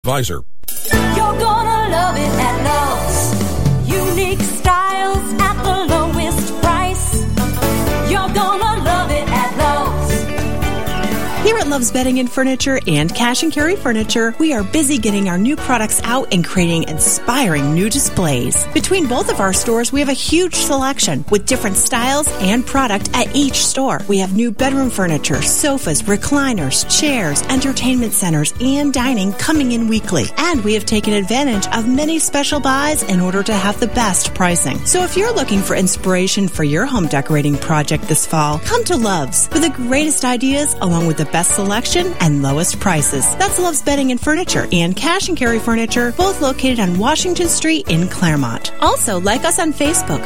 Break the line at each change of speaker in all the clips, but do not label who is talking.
advisor.
You're gonna love it at Lowe's. Unique styles at the lowest price. You're gonna love it at Lowe's.
Here at Love's Bedding and Furniture and Cash and Carry Furniture, we are busy getting our new products out and creating inspiring new displays. Between both of our stores, we have a huge selection with different styles and product at each store. We have new bedroom furniture, sofas, recliners, chairs, entertainment centers, and dining coming in weekly. And we have taken advantage of many special buys in order to have the best pricing. So if you're looking for inspiration for your home decorating project this fall, come to Love's for the greatest ideas along with the best selection and lowest prices. That's Love's Bedding and Furniture and Cash and Carry Furniture, both located on Washington Street in Claremont. Also, like us on Facebook.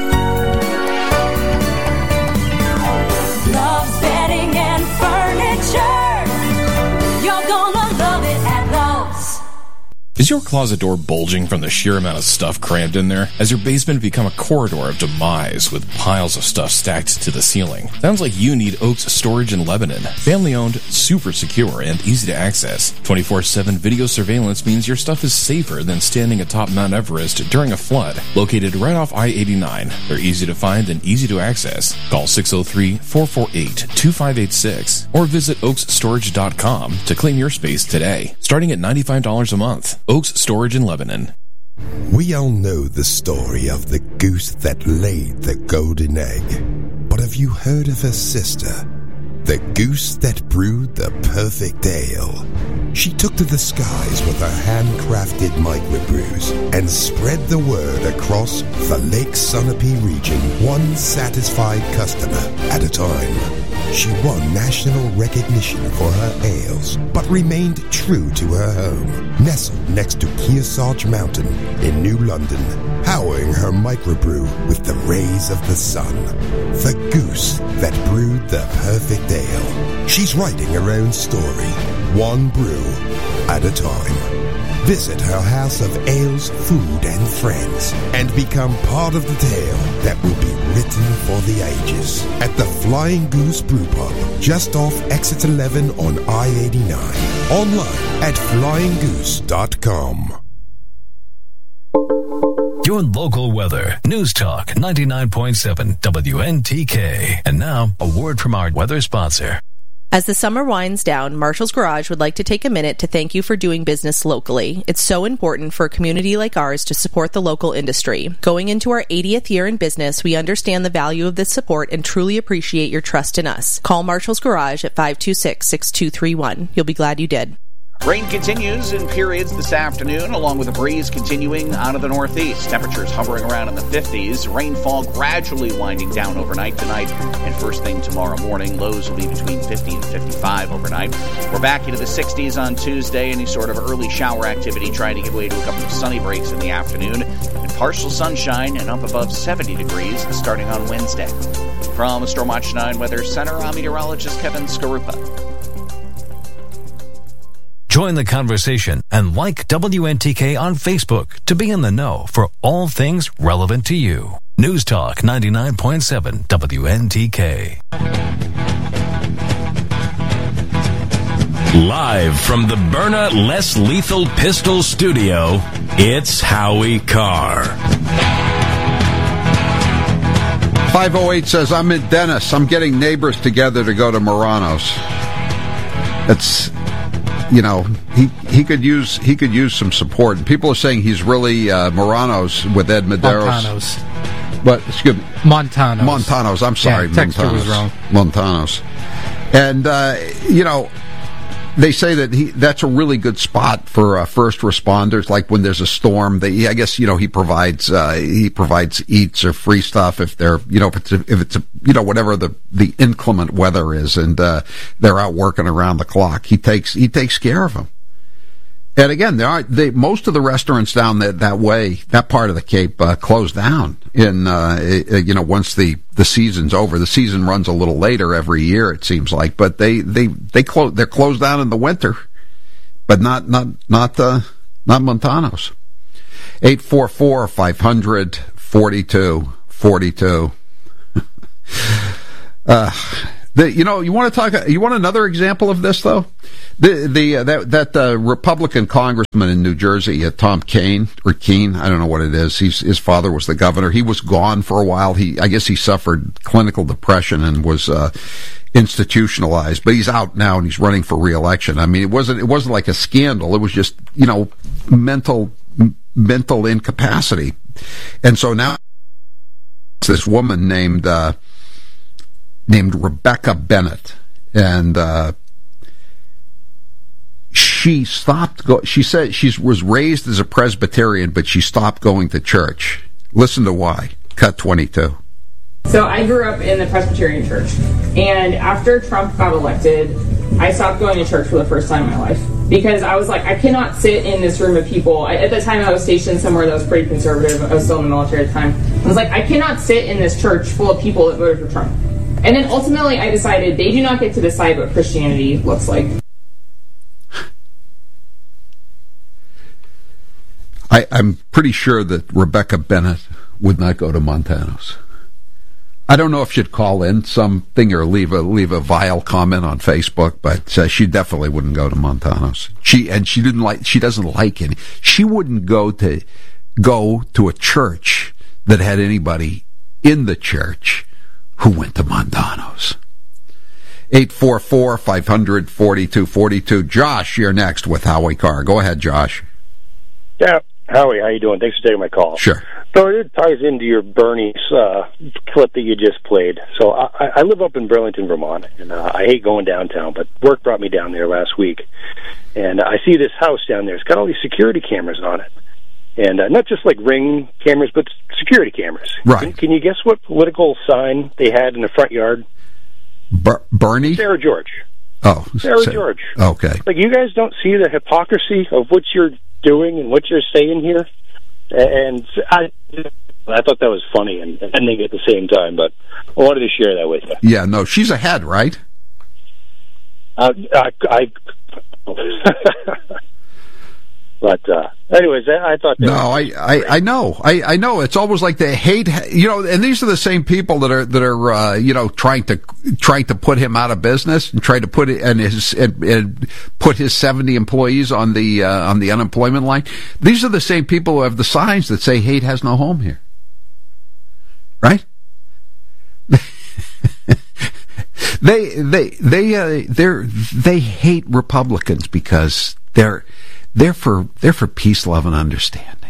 Love's Bedding and Furniture. You're gonna love it at Lowe's.
Is your closet door bulging from the sheer amount of stuff crammed in there? Has your basement become a corridor of demise with piles of stuff stacked to the ceiling? Sounds like you need Oaks Storage in Lebanon. Family-owned, super secure, and easy to access. 24/7 video surveillance means your stuff is safer than standing atop Mount Everest during a flood. Located right off I-89, they're easy to find and easy to access. Call 603-448-2586 or visit oaksStorage.com to claim your space today, starting at $95 a month. Oaks Storage in Lebanon.
We all know the story of the goose that laid the golden egg. But have you heard of her sister? The goose that brewed the perfect ale. She took to the skies with her handcrafted microbrews and spread the word across the Lake Sunapee region, one satisfied customer at a time. She won national recognition for her ales, but remained true to her home, nestled next to Kearsarge Mountain in New London, powering her microbrew with the rays of the sun. The goose that brewed the perfect ale. She's writing her own story, one brew at a time. Visit her house of ales, food, and friends and become part of the tale that will be written for the ages at the Flying Goose Brew Pub, just off Exit 11 on I-89. Online at flyinggoose.com.
Your local weather. News Talk 99.7 WNTK. And now, a word from our weather sponsor.
As the summer winds down, Marshall's Garage would like to take a minute to thank you for doing business locally. It's so important for a community like ours to support the local industry. Going into our 80th year in business, we understand the value of this support and truly appreciate your trust in us. Call Marshall's Garage at 526-6231. You'll be glad you did.
Rain continues in periods this afternoon, along with a breeze continuing out of the northeast. Temperatures hovering around in the 50s. Rainfall gradually winding down overnight tonight and first thing tomorrow morning. Lows will be between 50 and 55 overnight. We're back into the 60s on Tuesday. Any sort of early shower activity trying to give way to a couple of sunny breaks in the afternoon. And partial sunshine and up above 70 degrees starting on Wednesday. From the Storm Watch 9 Weather Center, I'm meteorologist Kevin Skarupa.
Join the conversation and like WNTK on Facebook to be in the know for all things relevant to you. News Talk 99.7 WNTK.
Live from the Byrna Less Lethal Pistol Studio, it's Howie Carr.
508 says, I'm in Dennis. I'm getting neighbors together to go to Marano's. It's... You know, he could use some support. And people are saying he's really Morano's with Ed Medeiros.
Montanos.
But excuse me, Montanos. I'm sorry,
yeah, texture was wrong.
Montanos. And you know, they say that that's a really good spot for first responders. Like when there's a storm, I guess he provides eats or free stuff if they're if it's whatever the inclement weather is, and they're out working around the clock. He takes care of them. And again, most of the restaurants down that way, that part of the Cape, close down in once the season's over. The season runs a little later every year, it seems like, but they're closed down in the winter, but not Montanos. 844-500-4242. You want to talk? You want another example of this, though? That Republican congressman in New Jersey, Tom Keene, I don't know what it is. His father was the governor. He was gone for a while. I guess he suffered clinical depression and was institutionalized. But he's out now and he's running for re-election. I mean, it wasn't like a scandal. It was just mental incapacity. And so now this woman named Rebecca Bennett, and she said she was raised as a Presbyterian, but she stopped going to church. Listen to why. Cut 22.
So I grew up in the Presbyterian church, and after Trump got elected, I stopped going to church for the first time in my life, because I was like, I cannot sit in this room of people. At the time I was stationed somewhere that was pretty conservative. I was still in the military at the time. I was like, I cannot sit in this church full of people that voted for Trump. And then ultimately I decided they do not get to decide what Christianity looks like.
I'm pretty sure that Rebecca Bennett would not go to Montanos. I don't know if she'd call in something or leave a vile comment on Facebook, but she definitely wouldn't go to Montanos. She doesn't like any. She wouldn't go to a church that had anybody in the church who went to Montanos. 844-500-4242. Josh, you're next with Howie Carr. Go ahead, Josh.
Yeah, Howie, how you doing? Thanks for taking my call.
Sure.
So it ties into your Bernie's clip that you just played. So I live up in Burlington, Vermont, and I hate going downtown, but work brought me down there last week. And I see this house down there. It's got all these security cameras on it. And not just like Ring cameras, but security cameras.
Right.
Can you guess what political sign they had in the front yard?
Bernie?
Sarah George.
Oh.
Sarah George.
Okay.
Like, you guys don't see the hypocrisy of what you're doing and what you're saying here? And I thought that was funny and ending at the same time, but I wanted to share that with you.
Yeah, no, she's ahead, right?
But anyways, I thought.
No, I know. I know. It's almost like they hate, and these are the same people that are trying to put him out of business and try to put it and put his 70 employees on the unemployment line. These are the same people who have the signs that say hate has no home here. Right? They hate Republicans because they're for peace, love, and understanding.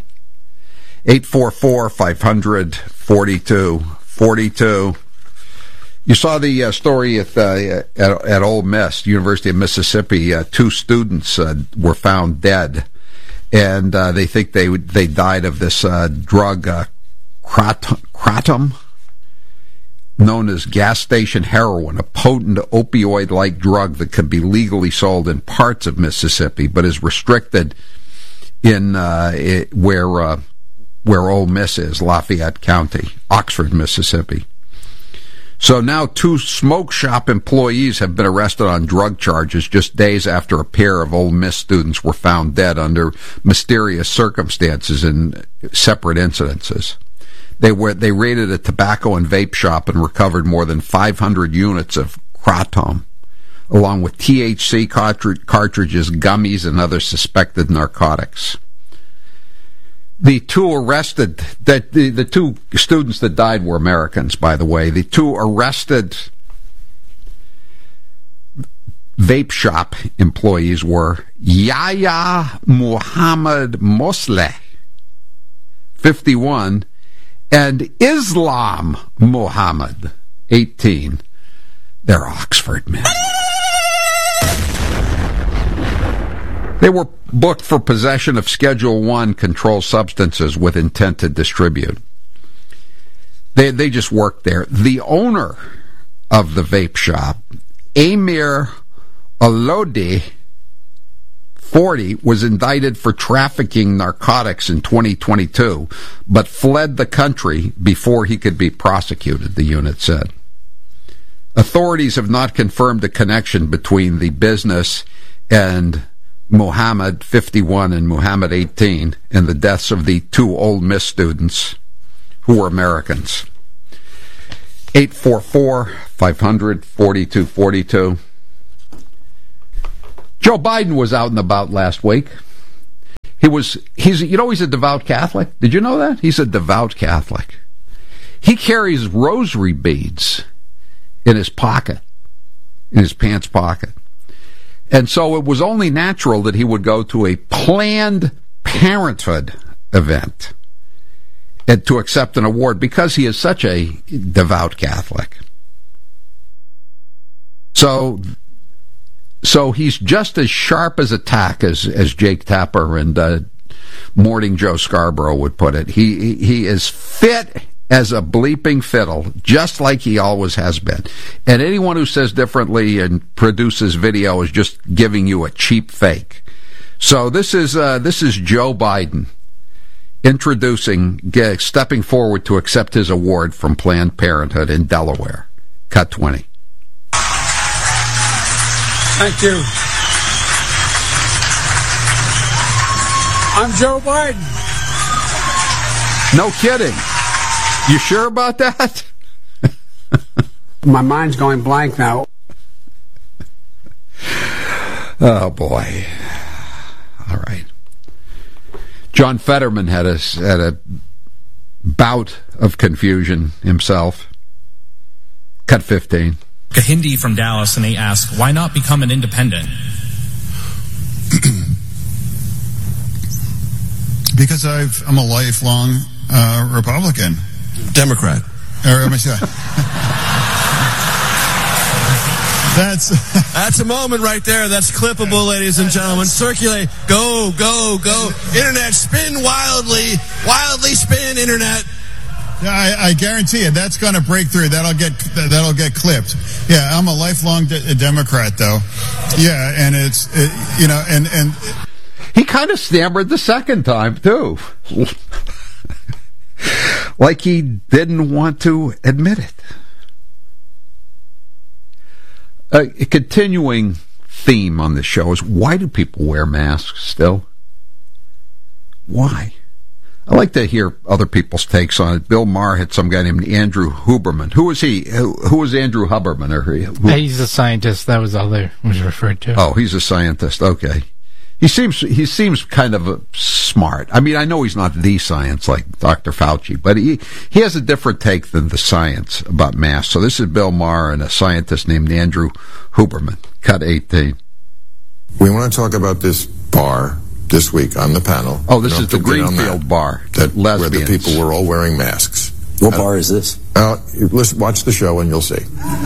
844-500-4242. You saw the story at Ole Miss, University of Mississippi. 2 students were found dead, and they think they died of this drug, kratom, known as gas station heroin, a potent opioid-like drug that can be legally sold in parts of Mississippi, but is restricted in where Ole Miss is, Lafayette County, Oxford, Mississippi. So now 2 smoke shop employees have been arrested on drug charges just days after a pair of Ole Miss students were found dead under mysterious circumstances in separate incidences. They raided a tobacco and vape shop and recovered more than 500 units of kratom, along with THC cartridges, gummies, and other suspected narcotics. The 2 arrested, the 2 students that died were Americans, by the way. The 2 arrested vape shop employees were Yahya Muhammad Mosleh, 51, and Islam Muhammad, 18. They're Oxford men. They were booked for possession of Schedule I controlled substances with intent to distribute. They just worked there. The owner of the vape shop, Amir Alodi, 40, was indicted for trafficking narcotics in 2022, but fled the country before he could be prosecuted, the unit said. Authorities have not confirmed a connection between the business and Muhammad, 51, and Muhammad, 18, and the deaths of the 2 Ole Miss students who were Americans. 844-500-4242. Joe Biden was out and about last week. He's a devout Catholic. Did you know that? He's a devout Catholic. He carries rosary beads in his pocket, in his pants pocket. And so it was only natural that he would go to a Planned Parenthood event and to accept an award because he is such a devout Catholic. So he's just as sharp as a tack as Jake Tapper and Morning Joe Scarborough would put it. He is fit as a bleeping fiddle, just like he always has been. And anyone who says differently and produces video is just giving you a cheap fake. So this is Joe Biden stepping forward to accept his award from Planned Parenthood in Delaware. Cut 20.
Thank you. I'm Joe Biden.
No kidding. You sure about that?
My mind's going blank now.
Oh, boy. All right. John Fetterman had a bout of confusion himself. Cut 15.
A Hindi from Dallas, and they ask, why not become an independent?
Because I'm a lifelong Republican.
Democrat. That's a moment right there. That's clippable, ladies and gentlemen. Circulate. Go, go, go. Internet, spin wildly. Wildly spin, Internet.
Yeah, I guarantee you that's going to break through. That'll get clipped. Yeah, I'm a lifelong Democrat, though. Yeah, and and
he kind of stammered the second time too, like he didn't want to admit it. A continuing theme on this show is, why do people wear masks still? Why? I like to hear other people's takes on it. Bill Maher had some guy named Andrew Huberman. Who was he? Who was Andrew Huberman?
He's a scientist. That was all that was referred to.
Oh, he's a scientist. Okay. He seems kind of smart. I mean, I know he's not the science like Dr. Fauci, but he has a different take than the science about masks. So this is Bill Maher and a scientist named Andrew Huberman. Cut 18.
We want to talk about this bar this week on the panel.
Oh, this is the Greenfield bar.
Where the people were all wearing masks.
What bar is this?
Listen, watch the show and you'll see.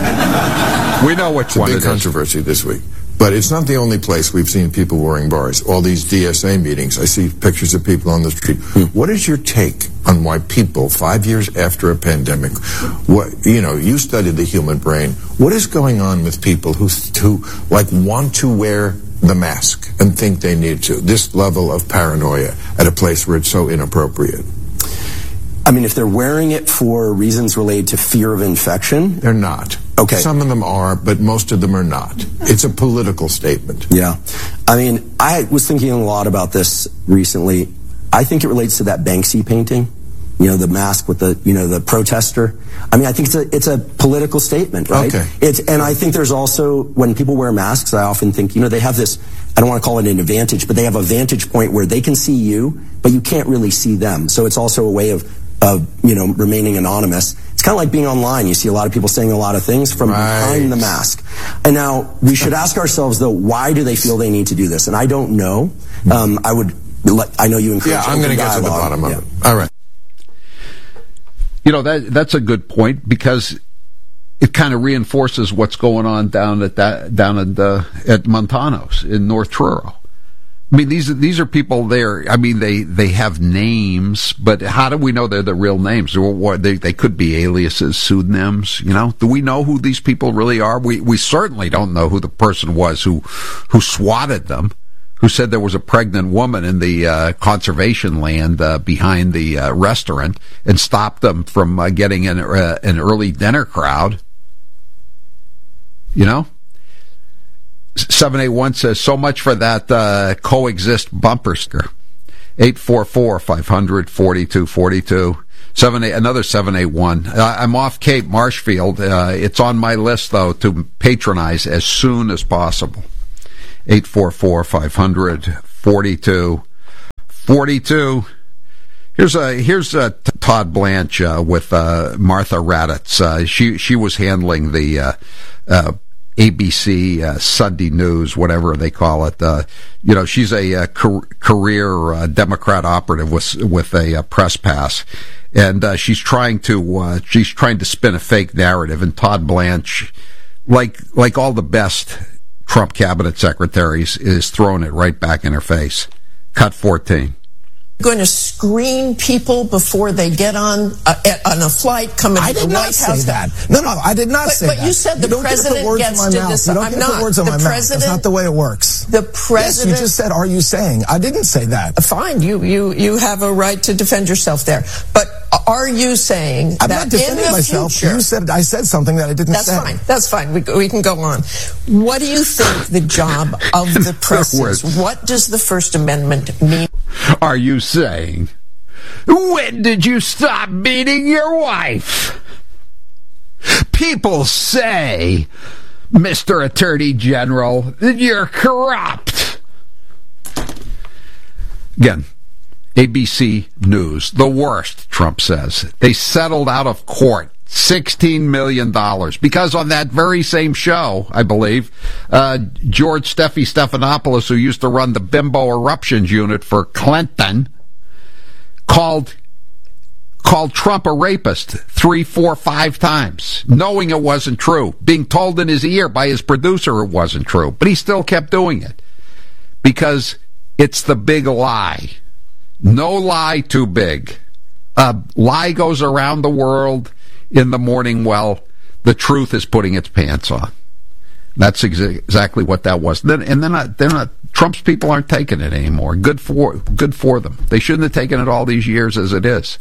We know which one it is.
It's a big controversy this week. But it's not the only place we've seen people wearing bars. All these DSA meetings, I see pictures of people on the street. What is your take on why people, 5 years after a pandemic, you studied the human brain. What is going on with people who want to wear the mask and think they need to? This level of paranoia at a place where it's so inappropriate.
I mean, if they're wearing it for reasons related to fear of infection...
They're not.
Okay.
Some of them are, but most of them are not. It's a political statement.
Yeah. I mean, I was thinking a lot about this recently. I think it relates to that Banksy painting. The mask with the protester. I mean, I think it's a political statement, right?
Okay.
And I think there's also, when people wear masks, I often think, they have this, I don't want to call it an advantage, but they have a vantage point where they can see you, but you can't really see them. So it's also a way of remaining anonymous. It's kind of like being online. You see a lot of people saying a lot of things from behind the mask. And now we should ask ourselves, though, why do they feel they need to do this? And I don't know. I know you encourage.
Yeah, I'm going to get to the bottom of it. All right.
That's a good point, because it kind of reinforces what's going on down at Montano's in North Truro. I mean, these are people there. I mean, they have names, but how do we know they're the real names? They could be aliases, pseudonyms. Do we know who these people really are? We certainly don't know who the person was who swatted them, who said there was a pregnant woman in the conservation land behind the restaurant and stopped them from getting an early dinner crowd. 781 says, so much for that coexist bumper sticker. 844-500-4242. Another 781. I'm off Cape Marshfield. It's on my list, though, to patronize as soon as possible. 844-500-4242. Here's Todd Blanche with Martha Raddatz. She was handling the ABC Sunday News, whatever they call it. She's a career Democrat operative with a press pass, and she's trying to spin a fake narrative. And Todd Blanche, like all the best Trump cabinet secretaries, is throwing it right back in her face. Cut 14.
Going to screen people before they get on a flight coming to the White House.
I did not say that. No, I did not say that.
But you said the president gets to decide.
I'm not. Words in my mouth. That's not the way it works.
The president.
Yes, you just said, "Are you saying?" I didn't say that.
Fine, you have a right to defend yourself there, but are you saying
I'm
that
not defending
in the
myself?
future?
I said something that I didn't say.
That's fine. We can go on. What do you think the job of the press is? What does the First Amendment mean?
Are you saying, when did you stop beating your wife? People say, Mr. Attorney General, that you're corrupt. Again, ABC News, the worst, Trump says. They settled out of court $16 million because on that very same show, I believe, George Stephanopoulos, who used to run the Bimbo Eruptions unit for Clinton, called Trump a rapist 3, 4, 5 times, knowing it wasn't true, being told in his ear by his producer it wasn't true, but he still kept doing it because it's the big lie. No lie too big. A lie goes around the world in the morning while the truth is putting its pants on. That's exactly what that was. And then Trump's people aren't taking it anymore. Good for them. They shouldn't have taken it all these years as it is.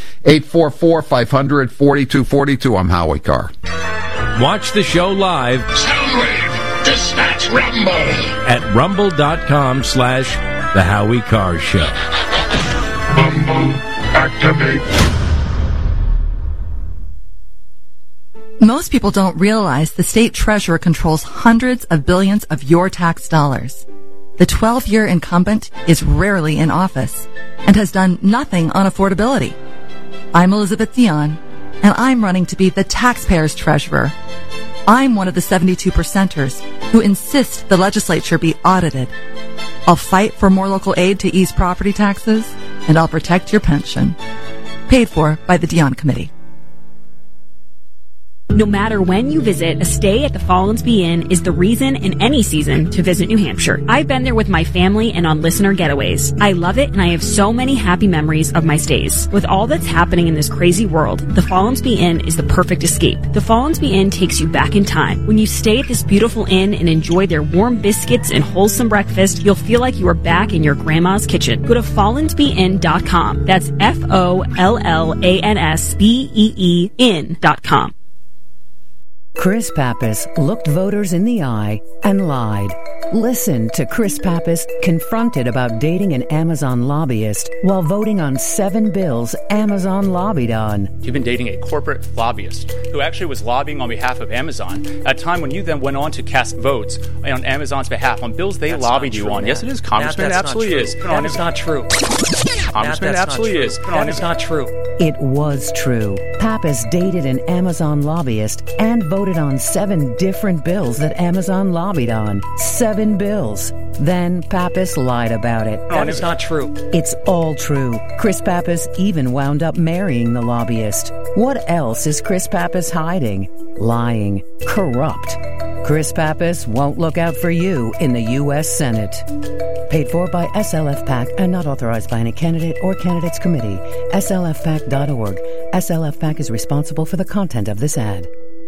844-500-4242. I'm Howie Carr.
Watch the show live.
Soundwave, dispatch Rumble.
At rumble.com/The Howie Carr Show.
Rumble, activate.
Most people don't realize the state treasurer controls hundreds of billions of your tax dollars. The 12-year incumbent is rarely in office and has done nothing on affordability. I'm Elizabeth Dion, and I'm running to be the taxpayer's treasurer. I'm one of the 72%ers who insist the legislature be audited. I'll fight for more local aid to ease property taxes, and I'll protect your pension. Paid for by the Dion Committee.
No matter when you visit, a stay at the Follansbee Inn is the reason in any season to visit New Hampshire. I've been there with my family and on listener getaways. I love it, and I have so many happy memories of my stays. With all that's happening in this crazy world, the Follansbee Inn is the perfect escape. The Follansbee Inn takes you back in time. When you stay at this beautiful inn and enjoy their warm biscuits and wholesome breakfast, you'll feel like you are back in your grandma's kitchen. Go to FollansbeeInn.com. That's FOLLANSBEE inn.com.
Chris Pappas looked voters in the eye and lied. Listen to Chris Pappas confronted about dating an Amazon lobbyist while voting on 7 bills Amazon lobbied on.
You've been dating a corporate lobbyist who actually was lobbying on behalf of Amazon at a time when you then went on to cast votes on Amazon's behalf on bills they lobbied you on. Yes, it is, Congressman. It absolutely is.
That is not true.
Congressman, it absolutely is.
That is not true.
It was true. Pappas dated an Amazon lobbyist and voted on 7 different bills that Amazon lobbied on. 7 bills. Then Pappas lied about it.
That is not true.
It's all true. Chris Pappas even wound up marrying the lobbyist. What else is Chris Pappas hiding? Lying. Corrupt. Chris Pappas won't look out for you in the U.S. Senate. Paid for by SLF PAC and not authorized by any candidate or candidates committee. SLFPAC.org. SLF PAC is responsible for the content of this ad.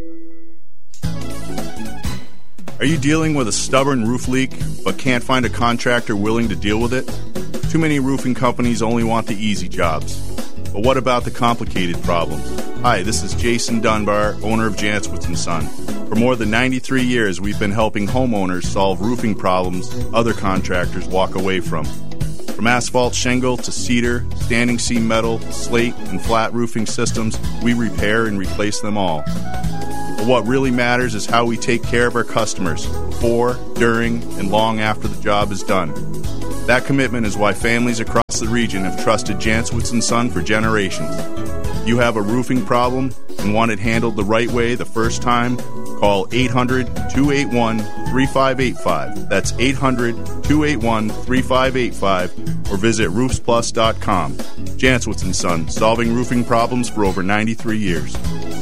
Are you dealing with a stubborn roof leak but can't find a contractor willing to deal with it? Too many roofing companies only want the easy jobs. But what about the complicated problems? Hi, this is Jason Dunbar, owner of Jantzwitz & Son. For more than 93 years, we've been helping homeowners solve roofing problems other contractors walk away from. From asphalt shingle to cedar, standing seam metal, slate, and flat roofing systems, we repair and replace them all. But what really matters is how we take care of our customers before, during, and long after the job is done. That commitment is why families across the region have trusted Janswitz & Son for generations. If you have a roofing problem and want it handled the right way the first time, call 800-281-3585. That's 800-281-3585 or visit roofsplus.com. Janswitz & Son, solving roofing problems for over 93 years.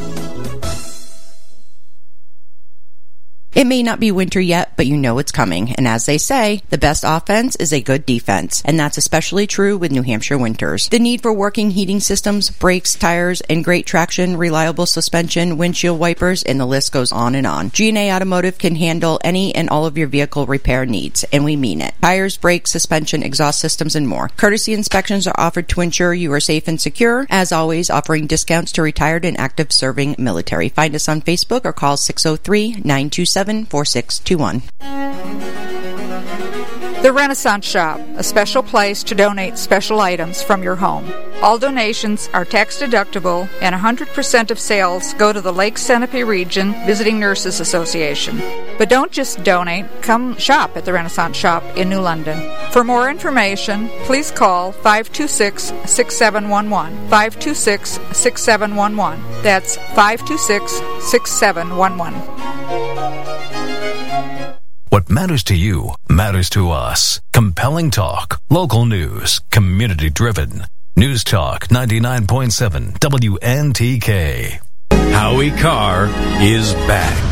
It may not be winter yet, but you know it's coming. And as they say, the best offense is a good defense. And that's especially true with New Hampshire winters. The need for working heating systems, brakes, tires, and great traction, reliable suspension, windshield wipers, and the list goes on and on. G&A Automotive can handle any and all of your vehicle repair needs, and we mean it. Tires, brakes, suspension, exhaust systems, and more. Courtesy inspections are offered to ensure you are safe and secure. As always, offering discounts to retired and active serving military. Find us on Facebook or call 603-927-4621.
The Renaissance Shop, a special place to donate special items from your home. All donations are tax deductible and 100% of sales go to the Lake Centipede Region Visiting Nurses Association. But don't just donate, come shop at the Renaissance Shop in New London. For more information, please call 526-6711. 526-6711. That's 526-6711.
What matters to you matters to us. Compelling talk, local news, community driven. News Talk 99.7 WNTK.
Howie Carr is back.